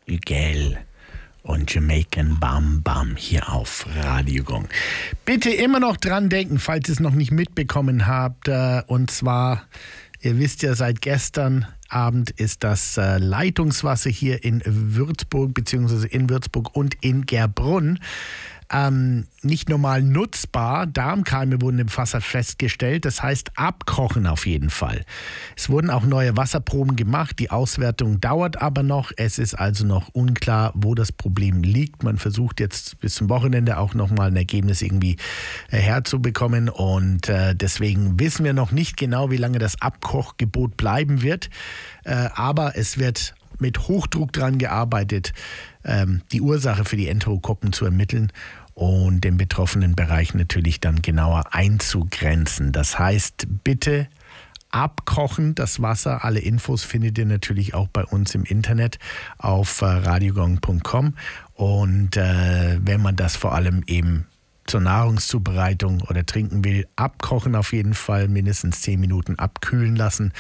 Gell und Jamaican Bam Bam hier auf Radio Gong. Bitte immer noch dran denken, falls ihr es noch nicht mitbekommen habt. Und zwar, ihr wisst ja, seit gestern Abend ist das Leitungswasser hier in Würzburg, beziehungsweise in Würzburg und in Gerbrunn nicht normal nutzbar. Darmkeime wurden im Wasser festgestellt, das heißt abkochen auf jeden Fall. Es wurden auch neue Wasserproben gemacht, die Auswertung dauert aber noch. Es ist also noch unklar, wo das Problem liegt. Man versucht jetzt bis zum Wochenende auch nochmal ein Ergebnis irgendwie herzubekommen und deswegen wissen wir noch nicht genau, wie lange das Abkochgebot bleiben wird, aber es wird mit Hochdruck dran gearbeitet, die Ursache für die Enterokokken zu ermitteln und den betroffenen Bereich natürlich dann genauer einzugrenzen. Das heißt, bitte abkochen das Wasser. Alle Infos findet ihr natürlich auch bei uns im Internet auf radiogong.com. Und wenn man das vor allem eben zur Nahrungszubereitung oder trinken will, abkochen auf jeden Fall, mindestens 10 Minuten abkühlen lassen.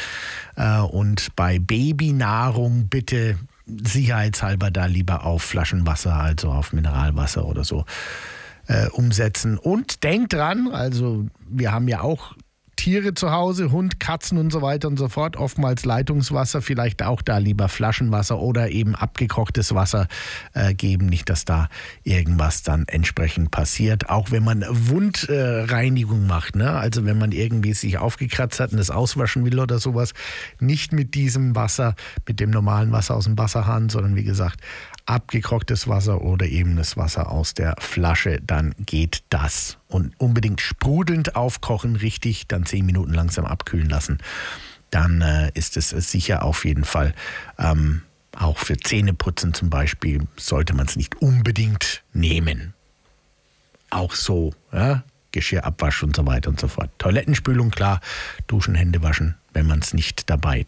Und bei Babynahrung bitte sicherheitshalber da lieber auf Flaschenwasser, also auf Mineralwasser oder so umsetzen. Und denkt dran, also wir haben ja auch Tiere zu Hause, Hund, Katzen und so weiter und so fort, oftmals Leitungswasser, vielleicht auch da lieber Flaschenwasser oder eben abgekochtes Wasser geben, nicht, dass da irgendwas dann entsprechend passiert. Auch wenn man Wundreinigung macht, ne? Also wenn man irgendwie sich aufgekratzt hat und das auswaschen will oder sowas, nicht mit diesem Wasser, mit dem normalen Wasser aus dem Wasserhahn, sondern wie gesagt, abgekochtes Wasser oder eben das Wasser aus der Flasche, dann geht das. Und unbedingt sprudelnd aufkochen, richtig, dann 10 Minuten langsam abkühlen lassen. Dann ist es sicher auf jeden Fall. Auch für Zähneputzen zum Beispiel sollte man es nicht unbedingt nehmen. Auch so, ja? Geschirrabwasch und so weiter und so fort. Toilettenspülung, klar, duschen, Hände waschen, wenn man es nicht dabei